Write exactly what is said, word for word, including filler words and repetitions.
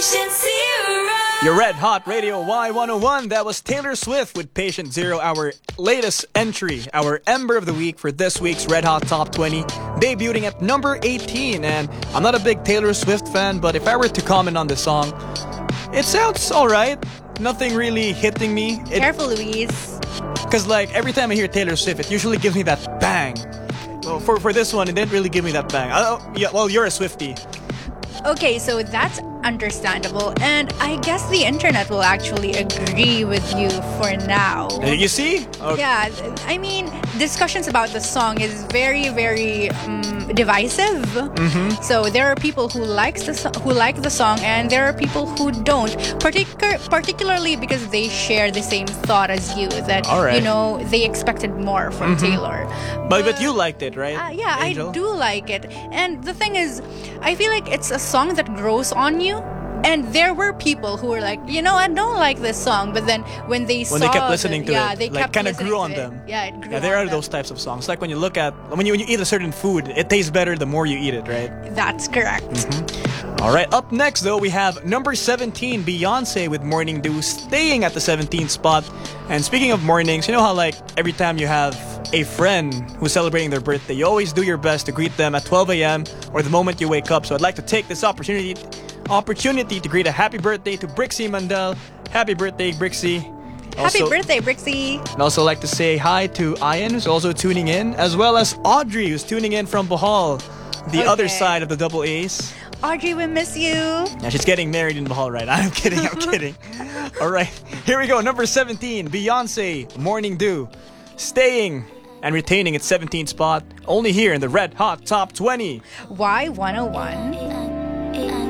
Your Red Hot Radio Y one oh one, that was Taylor Swift with Patient Zero, our latest entry, our Ember of the Week for this week's Red Hot Top twenty, debuting at number eighteen. And I'm not a big Taylor Swift fan, but if I were to comment on this song, it sounds alright. Nothing really hitting me. It, Careful, Louise. Because like every time I hear Taylor Swift, it usually gives me that bang. Well, for, for this one, it didn't really give me that bang. Oh, yeah, well, you're a Swiftie. Okay, so that's understandable, and I guess the internet will actually agree with you for now. You see? Okay. Yeah, I mean, discussions about the song is very, very um, divisive. Mm-hmm. So there are people who likes the so- who like the song, and there are people who don't. Particular, particularly because they share the same thought as you. That All right. you know they expected more from Mm-hmm. Taylor. But, but you liked it, right? Uh, yeah, Angel? I do like it. And the thing is, I feel like it's a song that grows on you. And there were people who were like, you know, I don't like this song. But then when they When saw they kept listening the, to yeah, it, they like kept kind of listening grew to on it. them. Yeah, it grew Yeah, there on are them. those types of songs. Like when you look at, when you, when you eat a certain food, it tastes better the more you eat it, right? That's correct. Mm-hmm. All right, up next though, we have number seventeen, Beyonce with Morning Dew, staying at the seventeenth spot. And speaking of mornings, you know how like every time you have a friend who's celebrating their birthday, you always do your best to greet them at twelve a.m. or the moment you wake up. So I'd like to take this opportunity opportunity to greet a happy birthday to Brixie Mandel. Happy birthday, Brixie. Happy Also- birthday, Brixie. I'd also like to say hi to Ian, who's also tuning in, as well as Audrey, who's tuning in from Bohol, the other Okay. side of the double A's. Audrey, we miss you. Yeah, she's getting married in Bohol, right? I'm kidding, I'm kidding. All right, here we go. Number seventeen, Beyonce, Morning Dew, staying and retaining its seventeenth spot, only here in the Red Hot Top twenty. Y one oh one.